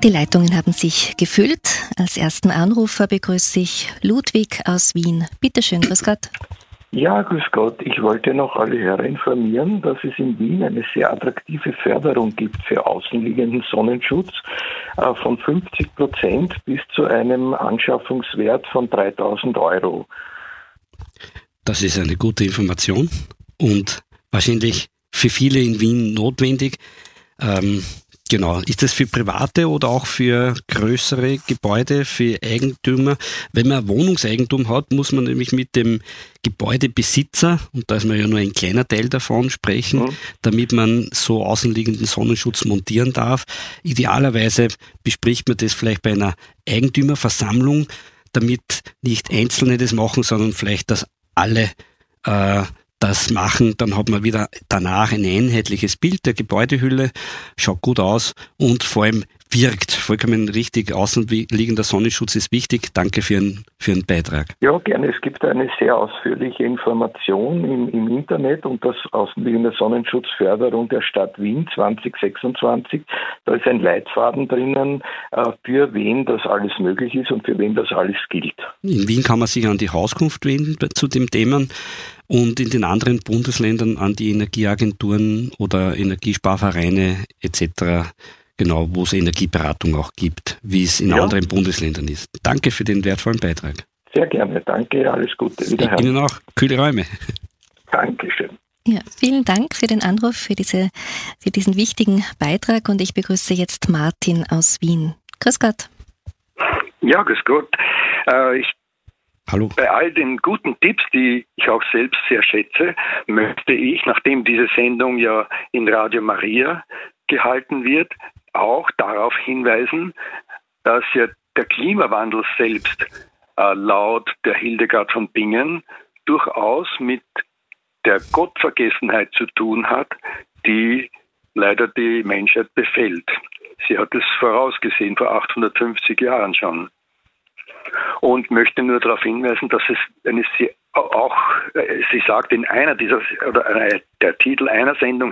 Die Leitungen haben sich gefüllt. Als ersten Anrufer begrüße ich Ludwig aus Wien. Bitte schön, grüß Gott. Ja, grüß Gott. Ich wollte noch alle Hörer informieren, dass es in Wien eine sehr attraktive Förderung gibt für außenliegenden Sonnenschutz von 50% bis zu einem Anschaffungswert von 3.000 Euro. Das ist eine gute Information und wahrscheinlich für viele in Wien notwendig. Genau. Ist das für Private oder auch für größere Gebäude, für Eigentümer? Wenn man Wohnungseigentum hat, muss man nämlich mit dem Gebäudebesitzer, und da ist man ja nur ein kleiner Teil davon, sprechen, damit man so außenliegenden Sonnenschutz montieren darf. Idealerweise bespricht man das vielleicht bei einer Eigentümerversammlung, damit nicht Einzelne das machen, sondern vielleicht, dass alle das machen, dann hat man wieder danach ein einheitliches Bild der Gebäudehülle, schaut gut aus und vor allem wirkt. Vollkommen richtig, außenliegender Sonnenschutz ist wichtig. Danke für Ihren Beitrag. Ja, gerne. Es gibt eine sehr ausführliche Information im Internet und das außenliegende Sonnenschutzförderung der Stadt Wien 2026. Da ist ein Leitfaden drinnen, für wen das alles möglich ist und für wen das alles gilt. In Wien kann man sich an die Hauskunft wenden zu dem Thema und in den anderen Bundesländern an die Energieagenturen oder Energiesparvereine etc., genau, wo es Energieberatung auch gibt, wie es in anderen Bundesländern ist. Danke für den wertvollen Beitrag. Sehr gerne, danke, alles Gute. Wiederhören. Ihnen auch, kühle Räume. Dankeschön. Ja, vielen Dank für den Anruf, für diesen wichtigen Beitrag und ich begrüße jetzt Martin aus Wien. Grüß Gott. Ja, grüß Gott. Hallo. Bei all den guten Tipps, die ich auch selbst sehr schätze, möchte ich, nachdem diese Sendung ja in Radio Maria gehalten wird, auch darauf hinweisen, dass ja der Klimawandel selbst laut der Hildegard von Bingen durchaus mit der Gottvergessenheit zu tun hat, die leider die Menschheit befällt. Sie hat es vorausgesehen, vor 850 Jahren schon. Und möchte nur darauf hinweisen, dass es sie sagt in einer der Titel einer Sendung